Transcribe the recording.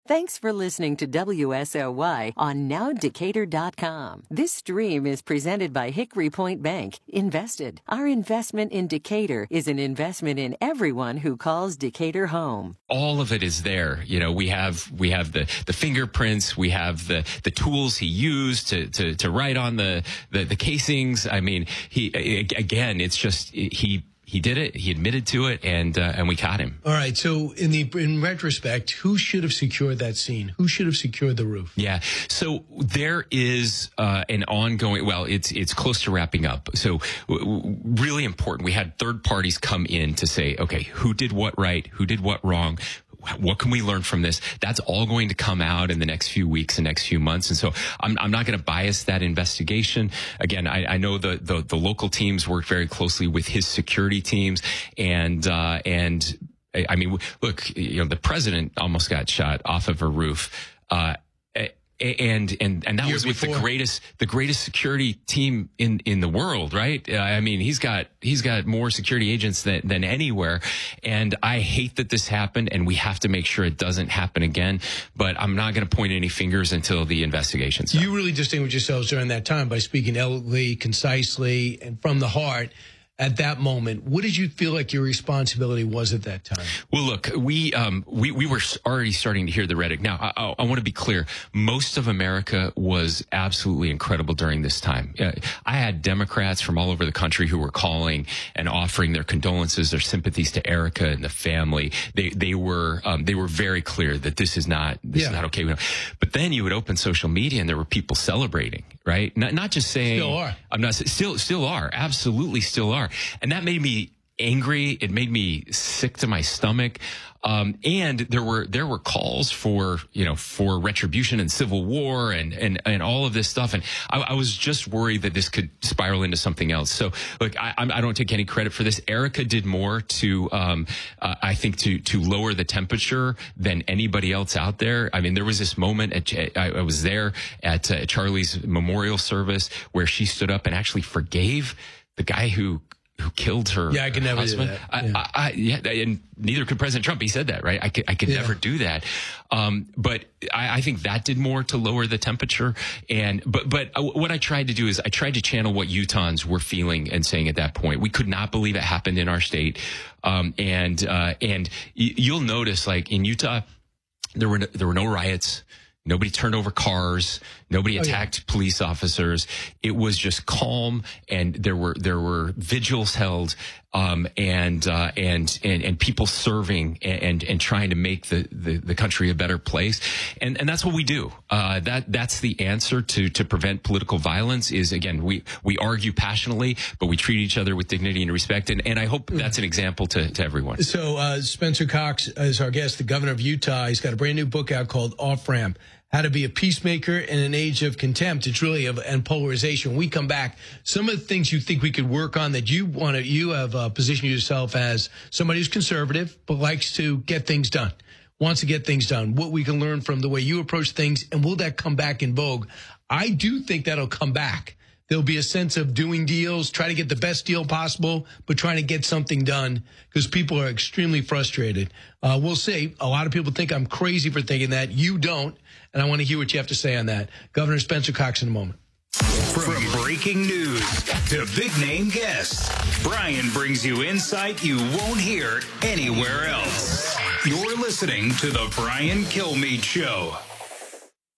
Thanks for listening to WSOY on NowDecatur.com. This stream is presented by Hickory Point Bank. Invested. Our investment in Decatur is an investment in everyone who calls Decatur home. All of it is there. You know, we have the fingerprints, we have the tools he used to write on the casings. I mean, it's just he did it. He admitted to it, and we caught him. All right. So in retrospect, who should have secured that scene? Who should have secured the roof? Yeah. So there is an ongoing. Well, it's close to wrapping up. So really important. We had third parties come in to say, okay, who did what right? Who did what wrong? What can we learn from this? That's all going to come out in the next few weeks and next few months. And so I'm not going to bias that investigation. Again, I know the local teams worked very closely with his security teams. And I mean, look, you know, the president almost got shot off of a roof. And that was with the greatest security team in the world, right? I mean, he's got more security agents than anywhere. And I hate that this happened, and we have to make sure it doesn't happen again. But I'm not going to point any fingers until the investigation's done. You really distinguished yourselves during that time by speaking eloquently, concisely, and from the heart. At that moment, what did you feel like your responsibility was at that time? Well, look, we were already starting to hear the rhetoric. Now, I want to be clear. Most of America was absolutely incredible during this time. I had Democrats from all over the country who were calling and offering their condolences, their sympathies to Erica and the family. They were very clear that this is not okay. But then you would open social media and there were people celebrating, right? Not just saying still are. I'm not still are, absolutely still are. And that made me angry. It made me sick to my stomach. And there were calls for retribution and civil war and all of this stuff. And I was just worried that this could spiral into something else. So look, I don't take any credit for this. Erica did more I think to lower the temperature than anybody else out there. I mean, there was this moment I was there at Charlie's memorial service where she stood up and actually forgave the guy who killed her husband. Yeah, I could never do that. And neither could President Trump. He said that, right? I could never do that. But I think that did more to lower the temperature. But what I tried to do is I tried to channel what Utahns were feeling and saying at that point. We could not believe it happened in our state. And you'll notice, like in Utah, there were no riots. Nobody turned over cars. Nobody attacked police officers. It was just calm, and there were vigils held, and people serving and trying to make the country a better place. And that's what we do. That's the answer to prevent political violence. Is again, we argue passionately, but we treat each other with dignity and respect. And I hope that's an example to everyone. So Spencer Cox is our guest, the governor of Utah. He's got a brand new book out called Off Ramp: How to Be a Peacemaker in an Age of Contempt. It's really and polarization. When we come back, some of the things you think we could work on that you have positioned yourself as somebody who's conservative but likes to get things done, wants to get things done, what we can learn from the way you approach things, and will that come back in vogue? I do think that'll come back. There'll be a sense of doing deals, try to get the best deal possible, but trying to get something done because people are extremely frustrated. We'll see. A lot of people think I'm crazy for thinking that. You don't. And I want to hear what you have to say on that. Governor Spencer Cox in a moment. From breaking news to big-name guests, Brian brings you insight you won't hear anywhere else. You're listening to The Brian Kilmeade Show.